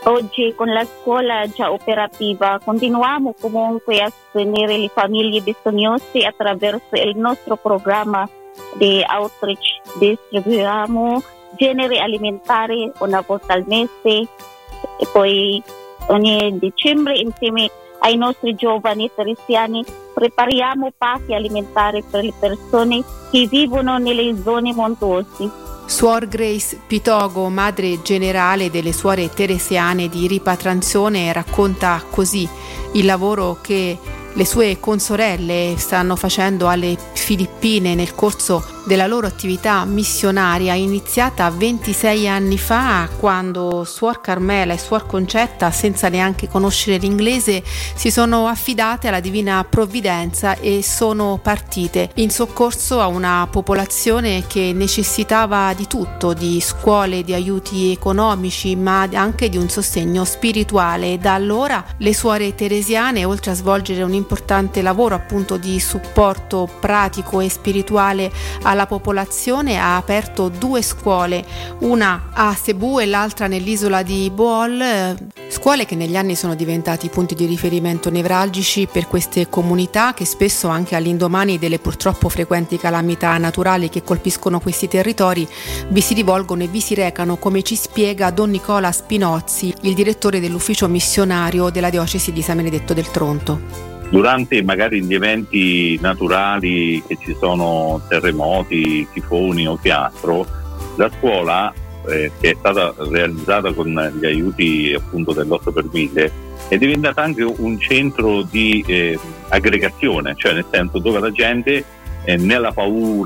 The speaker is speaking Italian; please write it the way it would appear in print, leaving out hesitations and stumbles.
Oggi con la scuola già operativa continuiamo comunque a sostenere le famiglie bisognose attraverso il nostro programma di outreach. Distribuiamo generi alimentari una volta al mese e poi ogni dicembre insieme ai nostri giovani teresiani prepariamo pasti alimentari per le persone che vivono nelle zone montuose. Suor Grace Pitogo, madre generale delle suore teresiane di ripatrazione, racconta così il lavoro che le sue consorelle stanno facendo alle Filippine nel corso della loro attività missionaria iniziata 26 anni fa, quando Suor Carmela e Suor Concetta, senza neanche conoscere l'inglese, si sono affidate alla divina provvidenza e sono partite in soccorso a una popolazione che necessitava di tutto, di scuole, di aiuti economici, ma anche di un sostegno spirituale. Da allora le suore teresiane, oltre a svolgere un importante lavoro appunto di supporto pratico e spirituale alla popolazione, ha aperto 2 scuole, una a Cebu e l'altra nell'isola di Bohol, scuole che negli anni sono diventati punti di riferimento nevralgici per queste comunità che spesso, anche all'indomani delle purtroppo frequenti calamità naturali che colpiscono questi territori, vi si rivolgono e vi si recano, come ci spiega Don Nicola Spinozzi, il direttore dell'ufficio missionario della diocesi di San Benedetto del Tronto. Durante magari gli eventi naturali, che ci sono terremoti, tifoni o che altro, la scuola che è stata realizzata con gli aiuti appunto dell'8 per 1000 è diventata anche un centro di aggregazione, cioè nel senso dove la gente nella paura